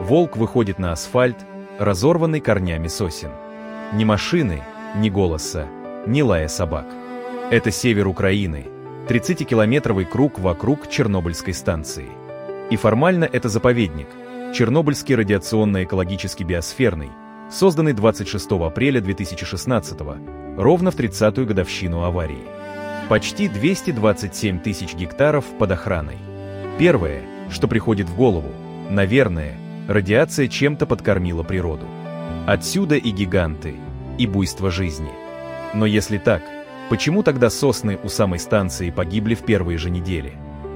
Волк выходит на асфальт, разорванный корнями сосен. Ни машины, ни голоса, ни лая собак. Это север Украины, 30-километровый круг вокруг Чернобыльской станции. И формально это заповедник, Чернобыльский радиационно-экологический биосферный, созданный 26 апреля 2016 ровно в 30-ю годовщину аварии. Почти 227 тысяч гектаров под охраной. Первое, что приходит в голову, наверное, радиация чем-то подкормила природу. Отсюда и гиганты, и буйство жизни. Но если так, почему тогда сосны у самой станции погибли в первые же недели?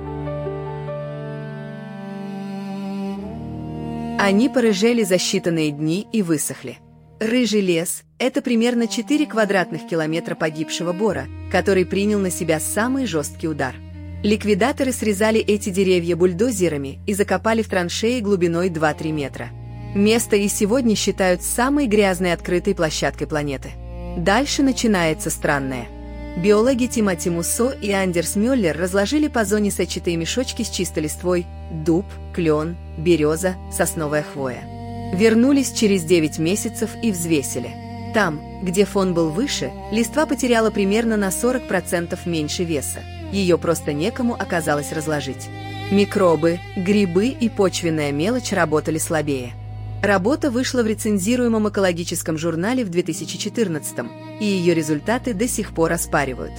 Они порыжели за считанные дни и высохли. Рыжий лес – это примерно 4 квадратных километра погибшего бора, который принял на себя самый жесткий удар. Ликвидаторы срезали эти деревья бульдозерами и закопали в траншеи глубиной 2-3 метра. Место и сегодня считают самой грязной открытой площадкой планеты. Дальше начинается странное. Биологи Тимоти Муссо и Андерс Мюллер разложили по зоне сетчатые мешочки с чистой листвой – дуб, клен, береза, сосновая хвоя. Вернулись через 9 месяцев и взвесили. Там, где фон был выше, листва потеряла примерно на 40% меньше веса. Ее просто некому оказалось разложить. Микробы, грибы и почвенная мелочь работали слабее. Работа вышла в рецензируемом экологическом журнале в 2014-м, и ее результаты до сих пор оспаривают.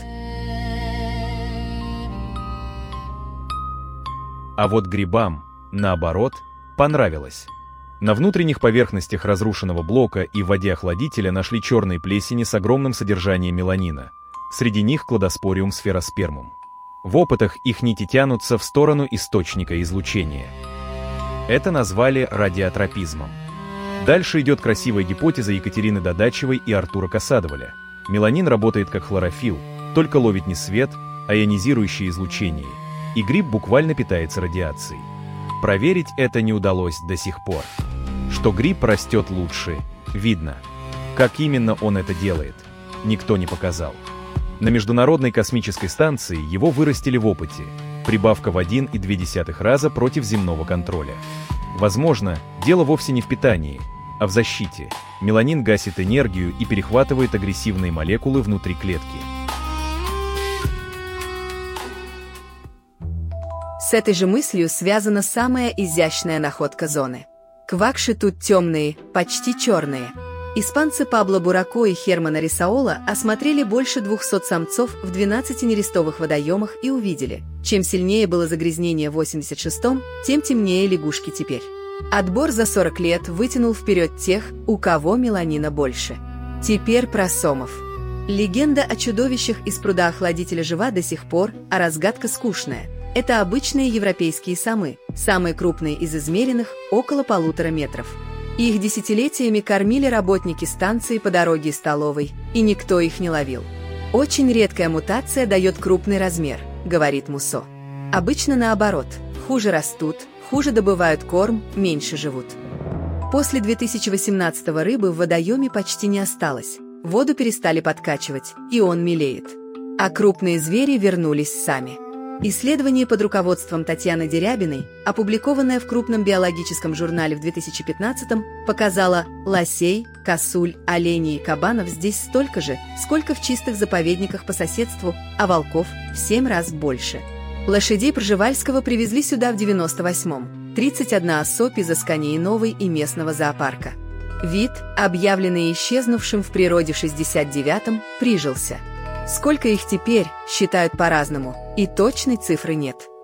А вот грибам, наоборот, понравилось. На внутренних поверхностях разрушенного блока и в воде охладителя нашли черные плесени с огромным содержанием меланина. Среди них кладоспориум сфероспермум. В опытах их нити тянутся в сторону источника излучения. Это назвали радиотропизмом. Дальше идет красивая гипотеза Екатерины Додачевой и Артура Касадоваля. Меланин работает как хлорофилл, только ловит не свет, а ионизирующее излучение, и гриб буквально питается радиацией. Проверить это не удалось до сих пор. Что гриб растет лучше, видно. Как именно он это делает, никто не показал. На Международной космической станции его вырастили в опыте, прибавка в 1,2 раза против земного контроля. Возможно, дело вовсе не в питании, а в защите. Меланин гасит энергию и перехватывает агрессивные молекулы внутри клетки. С этой же мыслью связана самая изящная находка зоны. Квакши тут темные, почти черные. Испанцы Пабло Бурако и Хермана Рисаола осмотрели больше 200 самцов в 12 нерестовых водоемах и увидели, чем сильнее было загрязнение в 86-м, тем темнее лягушки теперь. Отбор за 40 лет вытянул вперед тех, у кого меланина больше. Теперь про сомов. Легенда о чудовищах из пруда-охладителя жива до сих пор, а разгадка скучная. Это обычные европейские самы, самые крупные из измеренных, около 1,5 метров. Их десятилетиями кормили работники станции по дороге из столовой, и никто их не ловил. Очень редкая мутация дает крупный размер, говорит Муссо. Обычно наоборот, хуже растут, хуже добывают корм, меньше живут. После 2018-го рыбы в водоеме почти не осталось, воду перестали подкачивать, и он мелеет. А крупные звери вернулись сами. Исследование под руководством Татьяны Дерябиной, опубликованное в крупном биологическом журнале в 2015-м, показало: лосей, косуль, оленей и кабанов здесь столько же, сколько в чистых заповедниках по соседству, а волков в 7 раз больше. Лошадей Пржевальского привезли сюда в 98-м, 31 особь из Аскании Новой и местного зоопарка. Вид, объявленный исчезнувшим в природе в 69-м, прижился. Сколько их теперь, считают по-разному, и точной цифры нет.